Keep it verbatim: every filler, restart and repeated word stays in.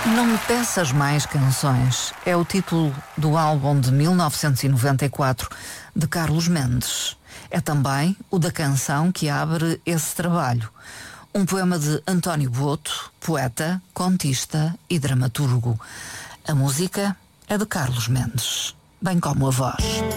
Não me peças mais canções é o título do álbum de mil novecentos e noventa e quatro de Carlos Mendes. É também o da canção que abre esse trabalho. Um poema de António Boto, poeta, contista e dramaturgo. A música é de Carlos Mendes, bem como a voz.